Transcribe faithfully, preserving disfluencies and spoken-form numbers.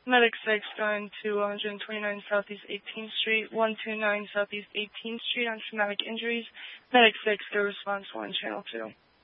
Medic six going to one twenty-nine Southeast eighteenth Street, one twenty-nine Southeast eighteenth Street on traumatic injuries. Medic six, go response one, channel two.